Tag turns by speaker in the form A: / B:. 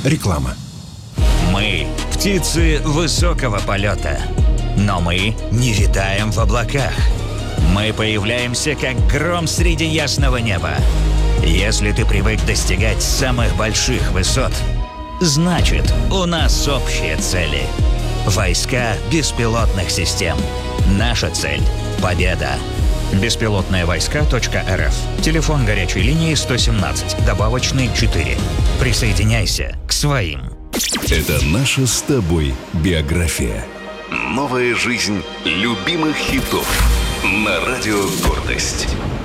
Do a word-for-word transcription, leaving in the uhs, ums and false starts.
A: Реклама.
B: Мы – птицы высокого полета, но мы не витаем в облаках. Мы появляемся, как гром среди ясного неба. Если ты привык достигать самых больших высот, значит, у нас общие цели. Войска беспилотных систем. Наша цель – победа. беспилотные войска точка эр эф. Телефон горячей линии сто семнадцать, добавочный четыре. Присоединяйся к своим.
C: Это наша с тобой биография. Новая жизнь любимых хитов на радио «Гордость».